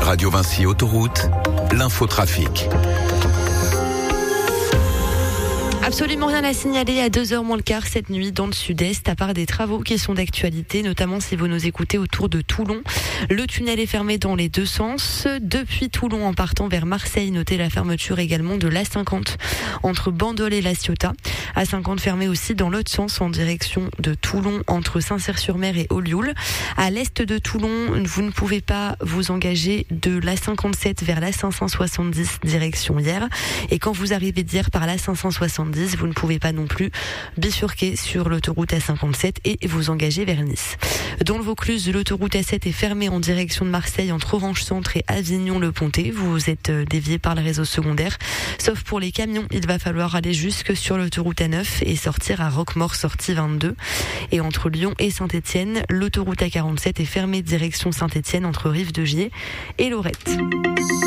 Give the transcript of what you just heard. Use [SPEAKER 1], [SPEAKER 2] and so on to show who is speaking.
[SPEAKER 1] Radio Vinci Autoroute, l'infotrafic.
[SPEAKER 2] Absolument rien à signaler à 2h moins le quart cette nuit dans le sud-est, à part des travaux qui sont d'actualité, notamment si vous nous écoutez autour de Toulon. Le tunnel est fermé dans les deux sens. Depuis Toulon en partant vers Marseille, notez la fermeture également de l'A50 entre Bandol et La Ciotat. A50 fermé aussi dans l'autre sens en direction de Toulon entre Saint-Cyr-sur-Mer et Ollioules. À l'est de Toulon, vous ne pouvez pas vous engager de l'A57 vers l'A570 direction Hyères. Et quand vous arrivez d'Hyères par l'A570, vous ne pouvez pas non plus bifurquer sur l'autoroute A57 et vous engager vers Nice. Dans le Vaucluse, l'autoroute A7 est fermée en direction de Marseille entre Orange Centre et Avignon-le-Pontet. Vous êtes dévié par le réseau secondaire. Sauf pour les camions, il va falloir aller jusque sur l'autoroute A9 et sortir à Roquemort, sortie 22. Et entre Lyon et Saint-Étienne, l'autoroute A47 est fermée direction Saint-Étienne entre Rive-de-Gier et Lorette.